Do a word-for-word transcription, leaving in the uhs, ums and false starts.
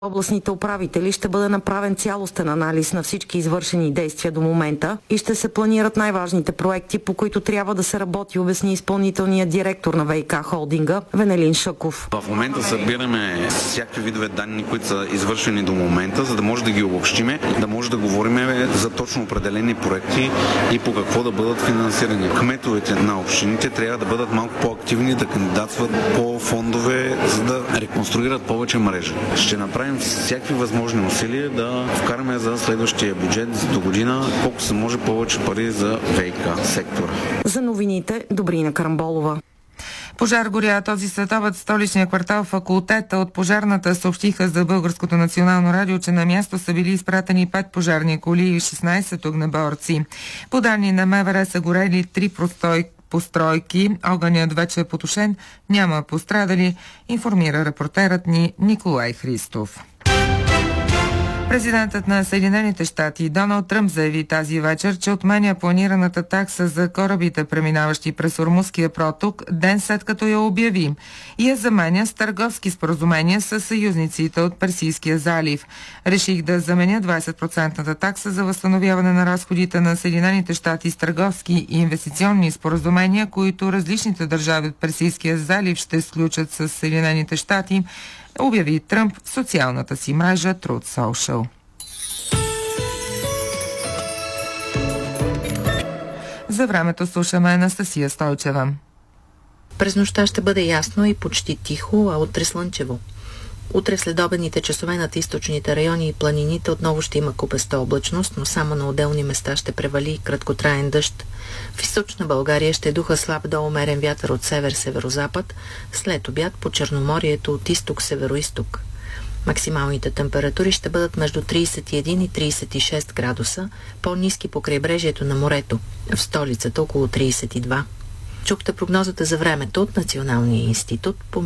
областните управители ще бъде направен цялостен анализ на всички извършени действия до момента и ще се планират най-важните проекти, по които трябва да се работи, обясни изпълнителният директор на ВиК холдинга Венелин Шъков. В момента събираме всякакви видове данни, които са извършени до момента, за да може да ги обобщиме, да може да говорим за точно определени проекти и по какво да бъдат финансирани. Кметовете на общините трябва да бъдат малко по-активни, да кандидатстват по фондове, за да реконструират повече мрежа. Ще направим всякакви възможни усилия да вкараме за следващия бюджет за до година колко се може повече пари за ВиК сектора. За новините Добрина Карамболова. Пожар горя този следобед в столичния квартал Факултета. От пожарната съобщиха за Българското национално радио, че на място са били изпратени пет пожарни коли и шестнайсет огнеборци. По данни на МВР са горели три простой постройки. Огънят вече е потушен. Няма пострадали, информира репортерът ни Николай Христов. Президентът на Съединените щати Доналд Тръмп заяви тази вечер, че отменя планираната такса за корабите, преминаващи през Ормузския проток, ден след като я обяви, и я заменя с търговски споразумения с съюзниците от Персийския залив. Реших да заменя двайсет процента такса за възстановяване на разходите на Съединените щати с търговски и инвестиционни споразумения, които различните държави от Персийския залив ще сключат с Съединените щати, обяви Тръмп в социалната си мрежа Truth Social. За времето слушаме Анастасия Стойчева. През нощта ще бъде ясно и почти тихо, а утре слънчево. Утре в следобедните часове над източните райони и планините отново ще има купеста облачност, но само на отделни места ще превали краткотраен дъжд. В източна България ще духа слаб до умерен вятър от север-северозапад, след обяд по Черноморието от изток-североизток. Максималните температури ще бъдат между трийсет и един и трийсет и шест градуса, по-ниски по крайбрежието на морето, в столицата около трийсет и два. Чухте прогнозата за времето от Националния институт по